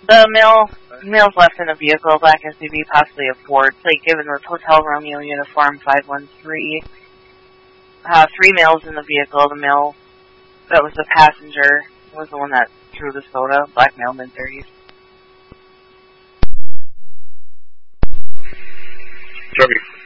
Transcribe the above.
The male's left in a vehicle, black SUV, possibly a Ford. Plate given was Hotel Romeo Uniform 513. 3 males in the vehicle. The male that was the passenger was the one that threw the soda. Black male, mid-30s. Copy.